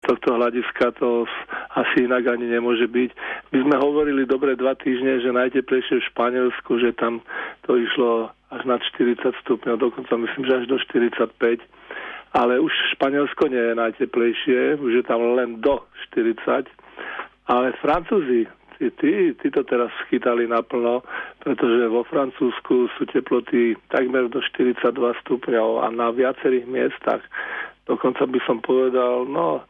tohto hľadiska to asi inak ani nemôže byť. My sme hovorili dobre 2 týždne, že najteplejšie v Španielsku, že tam to išlo až nad 40 stupňov, dokonca myslím, že až do 45. Ale už Španielsko nie je najteplejšie, už je tam len do 40. Ale Francúzi, tí to teraz schytali naplno, pretože vo Francúzsku sú teploty takmer do 42 stupňov a na viacerých miestach, dokonca by som povedal,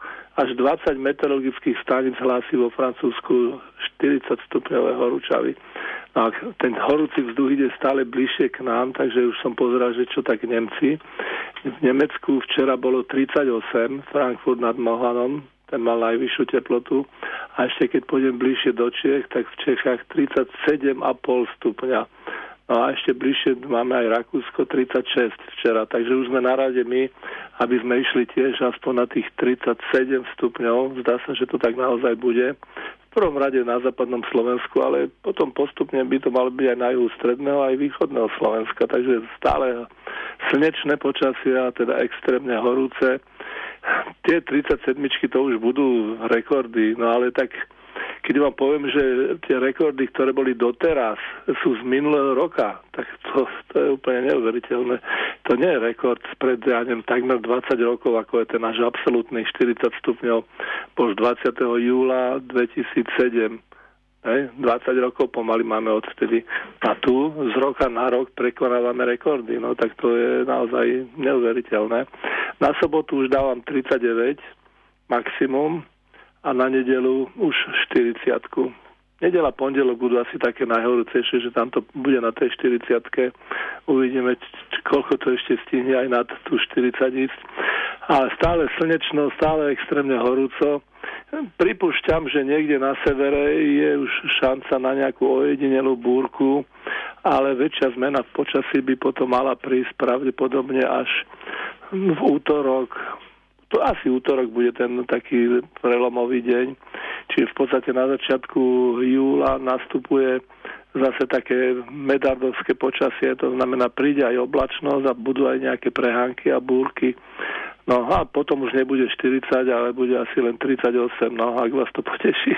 až 20 meteorologických staníc hlási vo Francúzsku 40 stupňové horúčavy. No a ten horúci vzduch ide stále bližšie k nám, takže už som pozeral, že čo tak Nemci. V Nemecku včera bolo 38, Frankfurt nad Mohanom, ten mal najvyššiu teplotu. A ešte keď pôjdem bližšie do Čiech, tak v Čechách 37,5 stupňa. No a ešte bližšie máme aj Rakúsko 36 včera. Takže už sme na rade my, aby sme išli tiež aspoň na tých 37 stupňov. Zdá sa, že to tak naozaj bude. V prvom rade na západnom Slovensku, ale potom postupne by to malo byť aj na juhu stredného, aj východného Slovenska. Takže stále slnečné počasie a teda extrémne horúce. Tie 37 to už budú rekordy, no ale tak keď vám poviem, že tie rekordy, ktoré boli doteraz, sú z minulého roka, tak to je úplne neuveriteľné. To nie je rekord spred, takmer 20 rokov, ako je ten náš absolútny 40 stupňov, bol z 20. júla 2007. 20 rokov pomaly máme odvtedy. A tu z roka na rok prekonávame rekordy. No tak to je naozaj neuveriteľné. Na sobotu už dávam 39 maximum a na nedeľu už 40. Nedeľa, pondelok budú asi také najhorúcejšie, že tam to bude na tej 40. Uvidíme, koľko to ešte stihne aj nad tú 40 ísť. A stále slnečno, stále extrémne horúco. Pripúšťam, že niekde na severe je už šanca na nejakú ojedinelú búrku, ale väčšia zmena v počasí by potom mala prísť pravdepodobne až v útorok. To asi útorok bude ten taký prelomový deň, čiže v podstate na začiatku júla nastupuje zase také medardovské počasie, to znamená príde aj oblačnosť a budú aj nejaké prehánky a búrky. No a potom už nebude 40, ale bude asi len 38, no ak vás to poteší.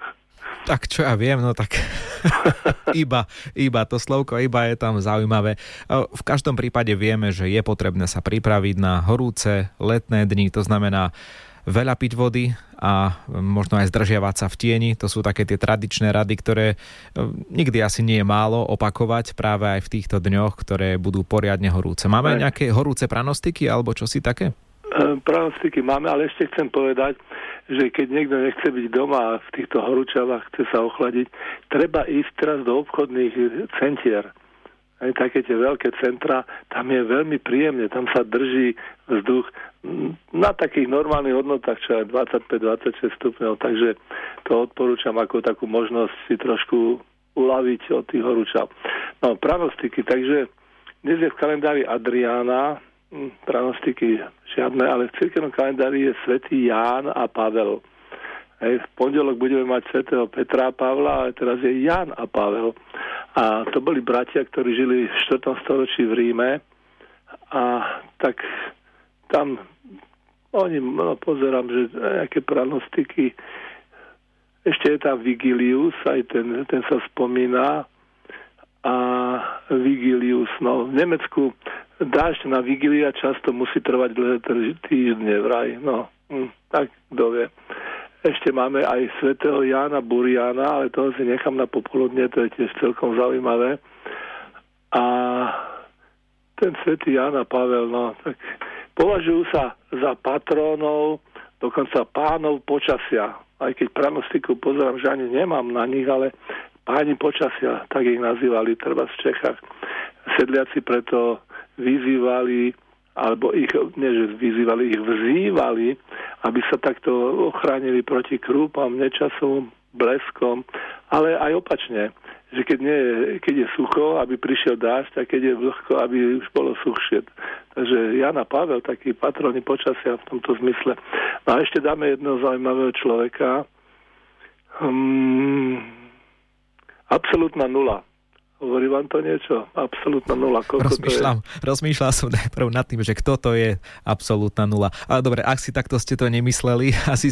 Tak čo ja viem, no tak iba to slovko, iba je tam zaujímavé. V každom prípade vieme, že je potrebné sa pripraviť na horúce letné dni, to znamená veľa piť vody a možno aj zdržiavať sa v tieni. To sú také tie tradičné rady, ktoré nikdy asi nie je málo opakovať práve aj v týchto dňoch, ktoré budú poriadne horúce. Máme nejaké horúce pranostiky alebo čosi také? Pranostiky máme, ale ešte chcem povedať, že keď niekto nechce byť doma v týchto horúčavách, chce sa ochladiť, treba ísť teraz do obchodných centier. Aj také tie veľké centra, tam je veľmi príjemne, tam sa drží vzduch na takých normálnych hodnotách, čo je 25-26 stupňov, takže to odporúčam ako takú možnosť si trošku uľaviť od tých horúčav. No, pranostiky, takže dnes je v kalendári Adriána, pranostiky žiadne, ale v cirkevnom kalendári je svätý Ján a Pavel. V pondelok budeme mať svätého Petra a Pavla, ale teraz je Ján a Pavel. A to boli bratia, ktorí žili v 4. storočí v Ríme a tak tam pozerám, že nejaké pranostiky. Ešte je tam Vigilius, aj ten sa spomína a Vigilius, no v Nemecku dážď na Vigilia často musí trvať dlhé týždne vraj. No, tak kto vie. Ešte máme aj svätého Jána Buriana, ale toho si nechám na popoludne, to je tiež celkom zaujímavé. A ten svätý Ján a Pavel, no, tak považujú sa za patrónov, dokonca pánov počasia. Aj keď pranostiku pozerám, že ani nemám na nich, ale páni počasia, tak ich nazývali treba v Čechách. Sedliaci preto vyzývali, alebo ich vzývali, aby sa takto ochránili proti krúpam, nečasom, bleskom, ale aj opačne, že keď je sucho, aby prišiel dážď, a keď je vlhko, aby už bolo suchšie. Takže Ján a Pavel, takí patróni počasia v tomto zmysle. No a ešte dáme jedného zaujímavého človeka. Absolútna nula. Hovorí vám to niečo? Absolútna nula. Rozmýšľal som najprv nad tým, že kto to je absolútna nula. Ale dobre, ak si takto ste to nemysleli, asi